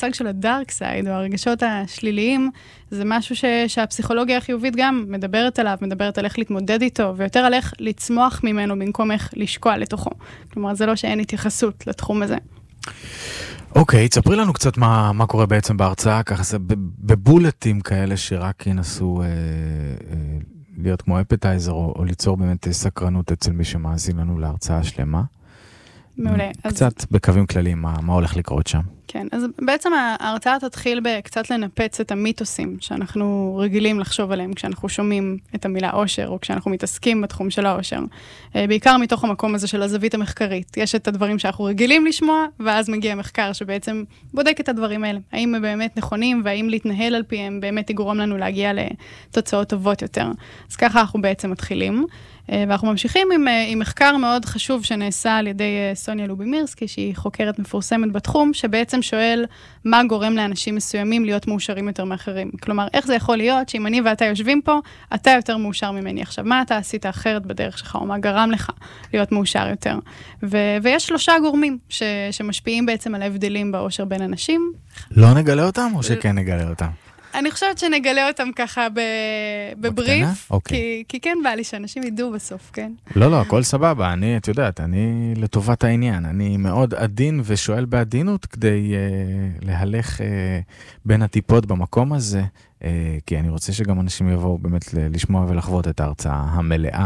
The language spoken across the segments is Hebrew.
המושג של הדארק סייד, או הרגשות השליליים, זה משהו שהפסיכולוגיה החיובית גם מדברת עליו, מדברת על איך להתמודד איתו, ויותר על איך לצמוח ממנו במקום איך לשקוע לתוכו. כלומר, זה לא שאין התייחסות לתחום הזה. אוקיי, תספרי לנו קצת מה קורה בעצם בהרצאה, ככה זה בבולטים כאלה שרק ינסו להיות כמו אפטייזר, או ליצור באמת סקרנות אצל מי שמאזין לנו להרצאה שלמה. מעולה. קצת בקווים כלליים, מה הולך לקרות שם? כן, אז בעצם ההרצאה תתחיל בקצת לנפץ את המיתוסים שאנחנו רגילים לחשוב עליהם כשאנחנו שומעים את המילה אושר, או כשאנחנו מתעסקים בתחום של האושר. בעיקר מתוך המקום הזה של הזווית המחקרית. יש את הדברים שאנחנו רגילים לשמוע, ואז מגיע מחקר שבעצם בודק את הדברים האלה. האם הם באמת נכונים, והאם להתנהל על פיהם באמת יגרום לנו להגיע לתוצאות טובות יותר. אז ככה אנחנו בעצם מתחילים. ואנחנו ממשיכים עם מחקר מאוד חשוב שנעשה על ידי סוניה לובימירסקי, שהיא חוקרת מפורסמת בתחום, שבעצם שואל מה גורם לאנשים מסוימים להיות מאושרים יותר מאחרים. כלומר, איך זה יכול להיות שאם אני ואתה יושבים פה, אתה יותר מאושר ממני. עכשיו, מה אתה עשית אחרת בדרך שלך, או מה גרם לך להיות מאושר יותר? ויש 3 גורמים שמשפיעים בעצם על ההבדלים באושר בין אנשים. לא נגלה אותם, או שכן נגלה אותם? אני חושבת שנגלה אותם ככה בבריף, אוקיי. כי כן בא לי שאנשים ידעו בסוף, כן? לא, הכל סבבה, את יודעת, אני לטובת העניין, אני מאוד עדין ושואל בעדינות כדי להלך בין הטיפות במקום הזה, כי אני רוצה שגם אנשים יבואו באמת לשמוע ולחוות את ההרצאה המלאה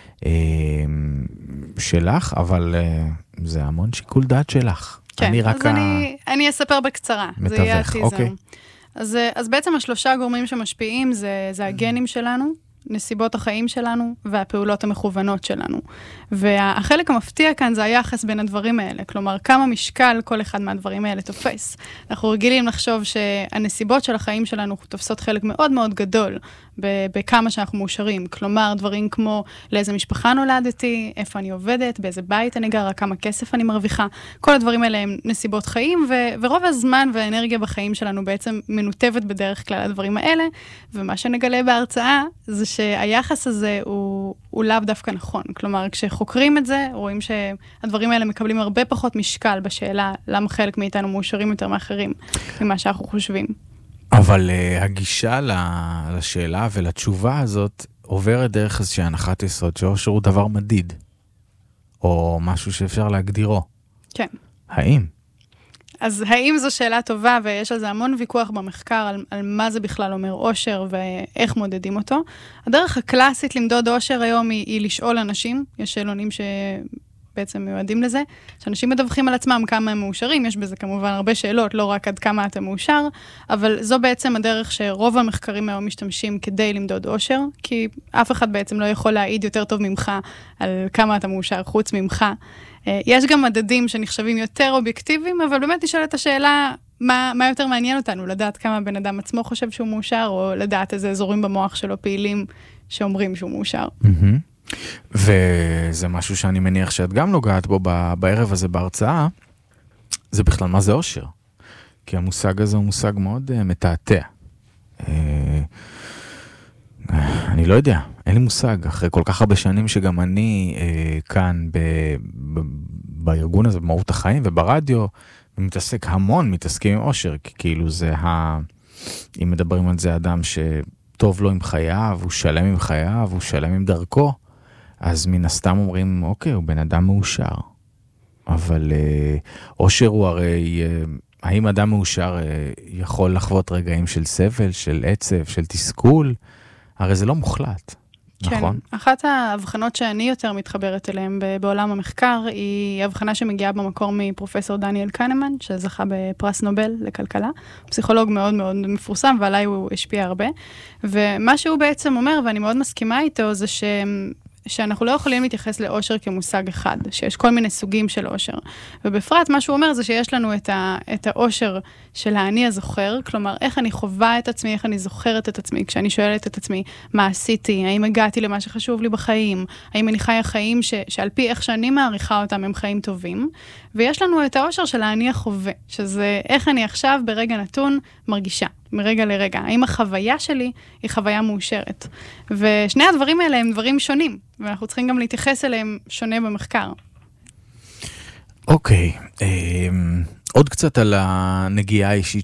שלך, אבל זה המון שיקול דעת שלך. כן, אני אספר בקצרה, זה יהיה הטיזר. אוקיי. אז בעצם 3 גורמים שמשפיעים זה הגנים שלנו, נסיבות החיים שלנו והפעולות המכוונות שלנו. והחלק המפתיע כאן זה היחס בין הדברים האלה, כלומר כמה משקל כל אחד מהדברים האלה תופס. אנחנו רגילים לחשוב שהנסיבות של החיים שלנו תופסות חלק מאוד מאוד גדול בכמה שאנחנו מאושרים, כלומר דברים כמו לאיזה משפחה נולדתי, איפה אני עובדת, באיזה בית אני גרה, כמה כסף אני מרוויחה, כל הדברים האלה הם נסיבות חיים, ורוב הזמן והאנרגיה בחיים שלנו בעצם מנותבת בדרך כלל הדברים האלה, ומה שנגלה בהרצאה זה שהיחס הזה הוא לאו דווקא נכון, כלומר כשחוקרים את זה, רואים שהדברים האלה מקבלים הרבה פחות משקל בשאלה למה חלק מאיתנו מאושרים יותר מאחרים ממה שאנחנו חושבים. אבל הגישה לשאלה ולתשובה הזאת עוברת דרך איזושהי הנחת יסוד שאושר הוא דבר מדיד, או משהו שאפשר להגדירו. כן. האם? אז האם זו שאלה טובה, ויש על זה המון ויכוח במחקר על מה זה בכלל אומר אושר ואיך מודדים אותו. הדרך הקלאסית למדוד אושר היום היא לשאול אנשים, יש שאלונים בעצם מיועדים לזה, שאנשים מדווחים על עצמם כמה הם מאושרים, יש בזה כמובן הרבה שאלות, לא רק עד כמה אתה מאושר, אבל זו בעצם הדרך שרוב המחקרים היום משתמשים כדי למדוד אושר, כי אף אחד בעצם לא יכול להעיד יותר טוב ממך על כמה אתה מאושר חוץ ממך. יש גם מדדים שנחשבים יותר אובייקטיביים, אבל באמת נשאלת השאלה, מה יותר מעניין אותנו? לדעת כמה בן אדם עצמו חושב שהוא מאושר, או לדעת איזה אזורים במוח שלו פעילים שאומרים שהוא מאושר. וזה משהו שאני מניח שאת גם נוגעת בו בערב הזה בהרצאה, זה בכלל מה זה אושר. כי המושג הזה הוא מושג מאוד מתעתע. אני לא יודע, אין לי מושג. אחרי כל כך הרבה שנים שגם אני כאן בארגון הזה, במהות החיים וברדיו, מתעסקים עם אושר, כי כאילו זה אם מדברים על זה אדם שטוב לו עם חייו, הוא שלם עם חייו, הוא שלם עם דרכו, אז מן הסתם אומרים, אוקיי, הוא בן אדם מאושר. אבל אושר הוא הרי, האם אדם מאושר יכול לחוות רגעים של סבל, של עצב, של תסכול? הרי זה לא מוחלט, נכון? כן, אחת ההבחנות שאני יותר מתחברת אליהן בעולם המחקר, היא הבחנה שמגיעה במקור מפרופסור דניאל קנמן, שזכה בפרס נובל לכלכלה, פסיכולוג מאוד מאוד מפורסם, ועליי הוא השפיע הרבה. ומה שהוא בעצם אומר, ואני מאוד מסכימה איתו, זה שאנחנו לא יכולים להתייחס לאושר כמושג אחד, שיש כל מיני סוגים של אושר. ובפרט מה שהוא אומר זה שיש לנו את האושר של האני הזוכר, כלומר איך אני חווה את עצמי, איך אני זוכרת את עצמי, כשאני שואלת את עצמי מה עשיתי, האם הגעתי למה שחשוב לי בחיים, האם אני חיה חיים שעל פי איך שאני מעריכה אותם הם חיים טובים, ויש לנו את האושר של האני החווה, שזה איך אני עכשיו ברגע נתון מרגישה. מרגע לרגע. האם החוויה שלי היא חוויה מאושרת? ושני הדברים האלה הם דברים שונים, ואנחנו צריכים גם להתייחס אליהם שונה במחקר. אוקיי. עוד קצת על הנגיעה האישית